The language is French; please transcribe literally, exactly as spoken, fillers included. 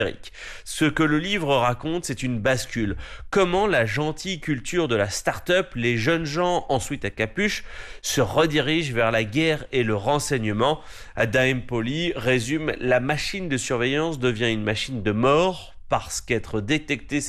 Ce que le livre raconte, c'est une bascule. Comment la gentille culture de la start-up, les jeunes gens, ensuite à capuche, se redirigent vers la guerre et le renseignement. Daim Poli résume: la machine de surveillance devient une machine de mort parce qu'être détecté,